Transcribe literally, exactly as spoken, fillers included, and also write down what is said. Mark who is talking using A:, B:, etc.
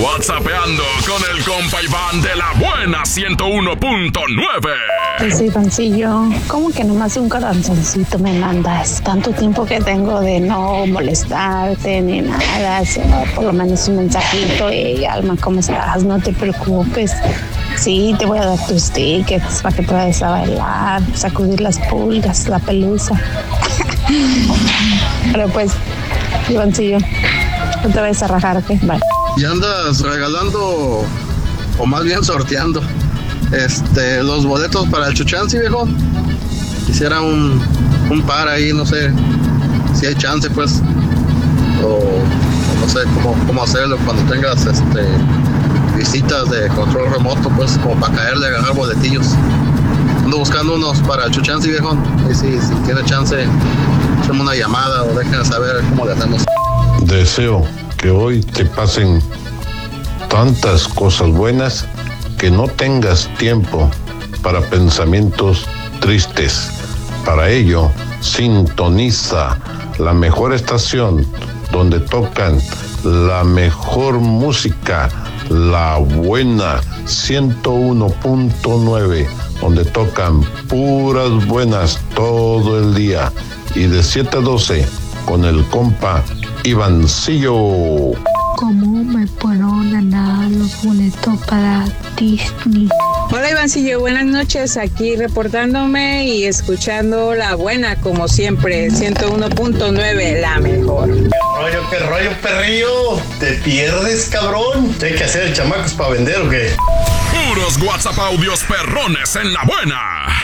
A: WhatsAppeando con el compa Iván de la buena ciento uno punto nueve.
B: Pues Ivancillo, ¿cómo que nomás un corazoncito me mandas? Tanto tiempo que tengo de no molestarte ni nada, o sea, por lo menos un mensajito. Hey, Alma, ¿cómo estás? No te preocupes. Sí, te voy a dar tus tickets para que te vayas a bailar, sacudir las pulgas, la pelusa. Pero pues, Ivancillo, no te vayas a rajar, ¿ok? Bye.
C: Y andas regalando, o más bien sorteando, este, los boletos para el Chuchansi, viejo. Quisiera un, un par ahí, no sé si hay chance, pues, o, o no sé cómo, cómo hacerlo cuando tengas este visitas de control remoto, pues, como para caerle a agarrar boletillos. Ando buscando unos para el Chuchansi, viejo. Y si, si tiene chance, hacemos una llamada o déjenme saber cómo le hacemos.
D: Deseo que hoy te pasen tantas cosas buenas que no tengas tiempo para pensamientos tristes. Para ello, sintoniza la mejor estación donde tocan la mejor música, la buena ciento uno punto nueve, donde tocan puras buenas todo el día, y de siete a doce con el compa Ivancillo.
E: ¿Cómo me puedo ganar los boletos para Disney?
F: Hola Ivancillo, buenas noches, aquí reportándome y escuchando la buena como siempre, ciento uno punto nueve, la mejor.
G: Rollo, qué rollo, perrillo, te pierdes, cabrón. ¿Qué hay que hacer el chamacos para vender o qué?
A: Puros WhatsApp audios perrones en la buena.